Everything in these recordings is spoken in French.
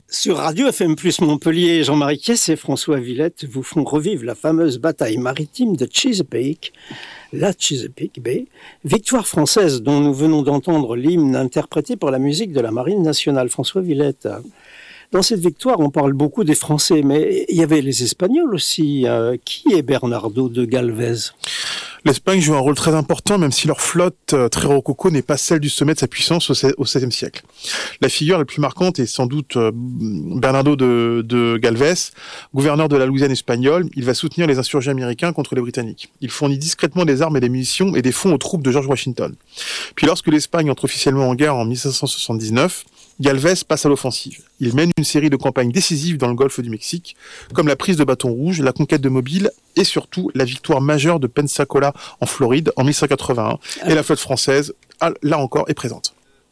Sur Radio FM Plus Montpellier, Jean-Marie Kiess et François Villette vous font revivre la fameuse bataille maritime de Chesapeake, la Chesapeake Bay, victoire française dont nous venons d'entendre l'hymne interprété par la musique de la Marine nationale. François Villette, dans cette victoire, on parle beaucoup des Français, mais il y avait les Espagnols aussi. Qui est Bernardo de Galvez ? L'Espagne joue un rôle très important, même si leur flotte très rococo n'est pas celle du sommet de sa puissance au XVIe siècle. La figure la plus marquante est sans doute Bernardo de Galvez, gouverneur de la Louisiane espagnole. Il va soutenir les insurgés américains contre les Britanniques. Il fournit discrètement des armes et des munitions et des fonds aux troupes de George Washington. Puis lorsque l'Espagne entre officiellement en guerre en 1779, Galvez passe à l'offensive. Il mène une série de campagnes décisives dans le golfe du Mexique, comme la prise de Bâton Rouge, la conquête de Mobile et surtout la victoire majeure de Pensacola en Floride en 1181. Et la flotte française, là encore, est présente.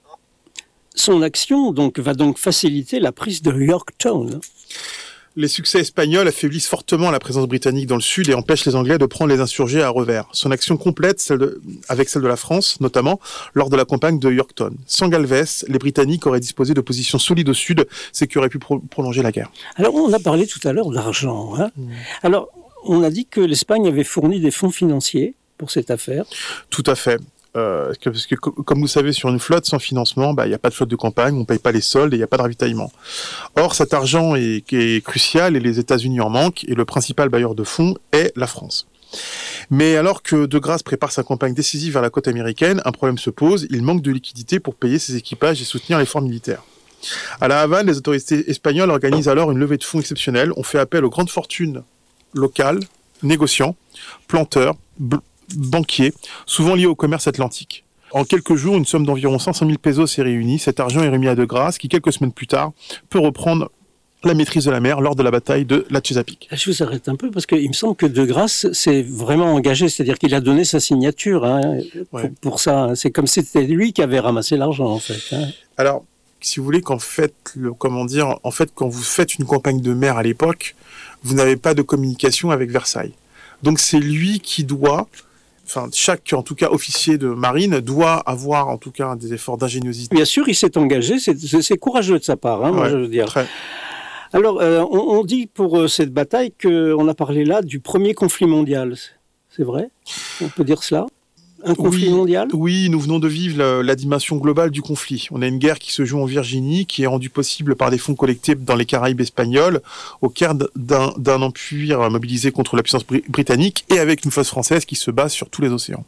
Son action va donc faciliter la prise de Yorktown. Les succès espagnols affaiblissent fortement la présence britannique dans le sud et empêchent les Anglais de prendre les insurgés à revers. Son action complète, avec celle de la France, notamment, lors de la campagne de Yorktown. Sans Galvez, les Britanniques auraient disposé de positions solides au sud, ce qui aurait pu prolonger la guerre. Alors, on a parlé tout à l'heure d'argent. Alors, on a dit que l'Espagne avait fourni des fonds financiers pour cette affaire. Tout à fait. Parce que, comme vous savez, sur une flotte sans financement, il n'y a pas de flotte de campagne, on ne paye pas les soldes et il n'y a pas de ravitaillement. Or, cet argent est crucial et les États-Unis en manquent, et le principal bailleur de fonds est la France. Mais alors que De Grasse prépare sa campagne décisive vers la côte américaine, un problème se pose, il manque de liquidité pour payer ses équipages et soutenir l'effort militaire. À La Havane, les autorités espagnoles organisent alors une levée de fonds exceptionnelle. On fait appel aux grandes fortunes locales, négociants, planteurs, banquiers, souvent liés au commerce atlantique. En quelques jours, une somme d'environ 500 000 pesos est réunie. Cet argent est remis à De Grasse, qui, quelques semaines plus tard, peut reprendre la maîtrise de la mer lors de la bataille de la Chesapeake. Je vous arrête un peu, parce qu'il me semble que De Grasse s'est vraiment engagé, c'est-à-dire qu'il a donné sa signature pour ça. C'est comme si c'était lui qui avait ramassé l'argent, en fait. Alors, si vous voulez, quand vous faites une campagne de mer à l'époque, vous n'avez pas de communication avec Versailles. Donc c'est lui qui doit... chaque, en tout cas, officier de marine doit avoir, en tout cas, des efforts d'ingéniosité. Bien sûr, il s'est engagé, c'est courageux de sa part, moi je veux dire. Très. Alors, on dit pour cette bataille qu'on a parlé là du premier conflit mondial. C'est vrai ? On peut dire cela ? Un conflit mondial ? Oui, nous venons de vivre la dimension globale du conflit. On a une guerre qui se joue en Virginie, qui est rendue possible par des fonds collectés dans les Caraïbes espagnols, au cœur d'un empire mobilisé contre la puissance britannique, et avec une flotte française qui se bat sur tous les océans.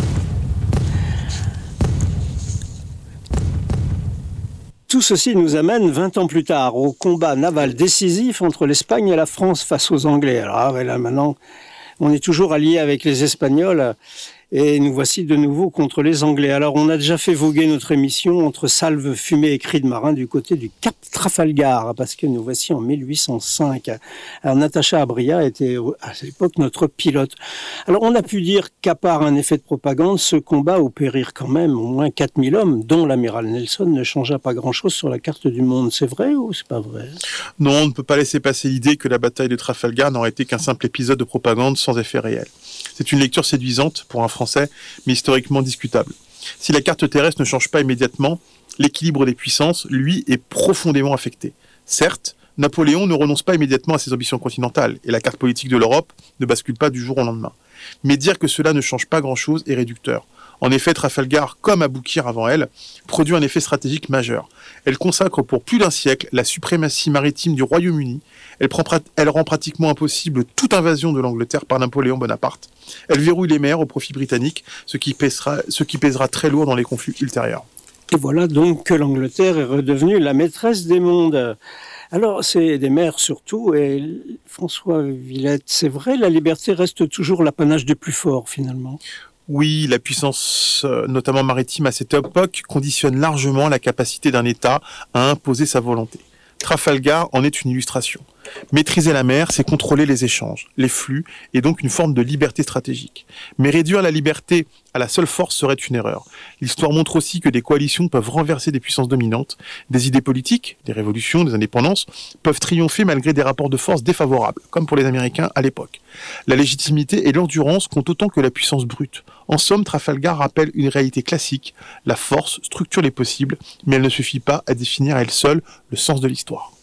Tout ceci nous amène 20 ans plus tard au combat naval décisif entre l'Espagne et la France face aux Anglais. Alors là, maintenant, on est toujours alliés avec les Espagnols. Et nous voici de nouveau contre les Anglais. Alors, on a déjà fait voguer notre émission entre salves, fumée et cris de marins du côté du Cap Trafalgar, parce que nous voici en 1805. Alors, Natacha Abria était à l'époque notre pilote. Alors, on a pu dire qu'à part un effet de propagande, ce combat où périrent quand même au moins 4000 hommes, dont l'amiral Nelson, ne changea pas grand-chose sur la carte du monde. C'est vrai ou c'est pas vrai ? Non, on ne peut pas laisser passer l'idée que la bataille de Trafalgar n'aurait été qu'un simple épisode de propagande sans effet réel. C'est une lecture séduisante pour un Français, mais historiquement discutable. Si la carte terrestre ne change pas immédiatement, l'équilibre des puissances, lui, est profondément affecté. Certes, Napoléon ne renonce pas immédiatement à ses ambitions continentales, et la carte politique de l'Europe ne bascule pas du jour au lendemain. Mais dire que cela ne change pas grand-chose est réducteur. En effet, Trafalgar, comme Aboukir avant elle, produit un effet stratégique majeur. Elle consacre pour plus d'un siècle la suprématie maritime du Royaume-Uni. Elle rend pratiquement impossible toute invasion de l'Angleterre par Napoléon Bonaparte. Elle verrouille les mers au profit britannique, ce qui pèsera très lourd dans les conflits ultérieurs. Et voilà donc que l'Angleterre est redevenue la maîtresse des mondes. Alors, c'est des mers surtout, et François Villette, c'est vrai, la liberté reste toujours l'apanage des plus forts finalement. Oui, la puissance, notamment maritime à cette époque, conditionne largement la capacité d'un État à imposer sa volonté. Trafalgar en est une illustration. Maîtriser la mer, c'est contrôler les échanges, les flux, et donc une forme de liberté stratégique. Mais réduire la liberté à la seule force serait une erreur. L'histoire montre aussi que des coalitions peuvent renverser des puissances dominantes, des idées politiques, des révolutions, des indépendances, peuvent triompher malgré des rapports de force défavorables, comme pour les Américains à l'époque. La légitimité et l'endurance comptent autant que la puissance brute. En somme, Trafalgar rappelle une réalité classique. La force structure les possibles, mais elle ne suffit pas à définir à elle seule le sens de l'histoire.